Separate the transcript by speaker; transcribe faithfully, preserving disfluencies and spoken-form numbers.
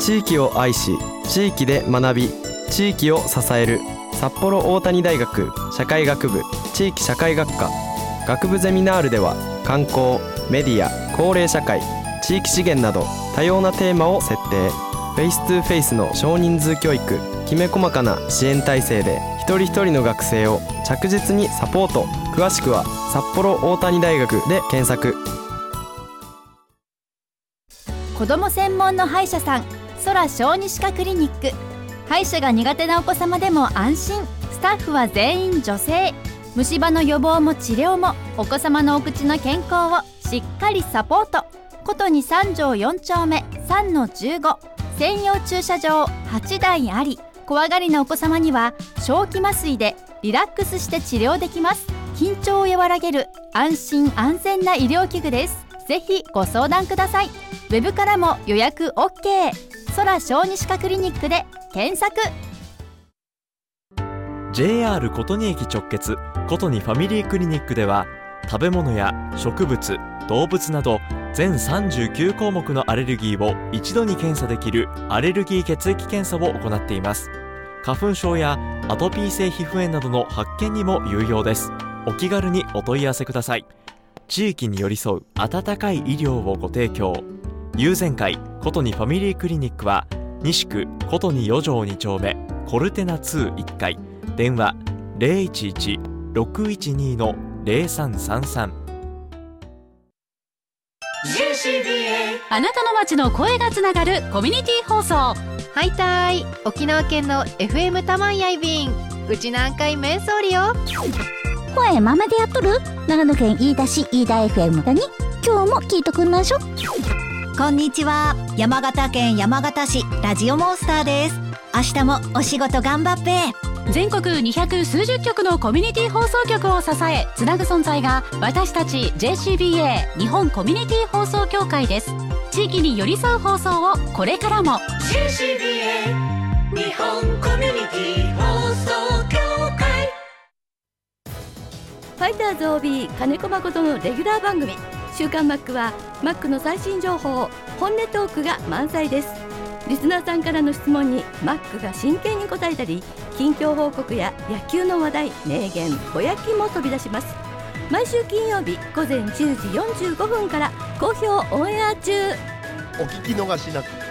Speaker 1: 地域を愛し地域で学び地域を支える札幌大谷大学社会学部地域社会学科学部ゼミナールでは観光、メディア、高齢社会、地域資源など多様なテーマを設定。フェイストゥフェイスの少人数教育、きめ細かな支援体制で一人一人の学生を着実にサポート。詳しくは札幌大谷大学で検索。
Speaker 2: 子ども専門の歯医者さん、空小児歯科クリニック。歯医者が苦手なお子様でも安心。スタッフは全員女性。虫歯の予防も治療もお子様のお口の健康をしっかりサポート。ことにさん条よん丁目 さんのじゅうご、専用駐車場はち台あり。怖がりなお子様には小児麻酔でリラックスして治療できます。緊張を和らげる安心安全な医療器具です。ぜひご相談ください。ウェブからも予約 オーケー。 空小児歯科クリニックで検索。
Speaker 3: ジェイアール 琴仁駅直結琴仁ファミリークリニックでは、食べ物や植物、動物など全さんじゅうきゅう項目のアレルギーを一度に検査できるアレルギー血液検査を行っています。花粉症やアトピー性皮膚炎などの発見にも有用です。お気軽にお問い合わせください。地域に寄り添う温かい医療をご提供。友善会琴仁ファミリークリニックは西区琴仁よ条に丁目コルテナにいっかい、電話 ゼロいちいち ろくいちに のゼロさんさんさん。
Speaker 4: ジェーシービーエー
Speaker 5: あなたの街の声がつながるコミュニティ放送。
Speaker 6: はいたーい、沖縄県の エフエム たまんやいびん、うち何回めんそーりよ。
Speaker 7: 声ママでやっとる長野県飯田市飯田 エフエム だに、今日も聞いとくんなんしょ。
Speaker 8: こんにちは、山形県山形市ラジオモンスターです。明日もお仕事頑張っぺ。
Speaker 5: 全国にひゃく数十局のコミュニティ放送局を支えつなぐ存在が私たち ジェーシービーエー 日本コミュニティ放送協会です。地域に寄り添う放送をこれからも。
Speaker 4: ジェーシービーエー 日本コミュニティ放送協会。
Speaker 9: ファイターズ オービー 金子誠のレギュラー番組週刊マックはマックの最新情報、本音トークが満載です。リスナーさんからの質問にマックが真剣に答えたり、近況報告や野球の話題、名言、ぼやきも飛び出します。毎週金曜日午前じゅうじよんじゅうごふんから好評オンエア中。
Speaker 10: お聞き逃しなく。